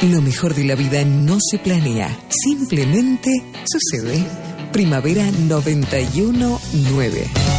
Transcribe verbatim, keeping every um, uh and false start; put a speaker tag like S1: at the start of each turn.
S1: Lo mejor de la vida no se planea, simplemente sucede. Primavera noventa y uno nueve.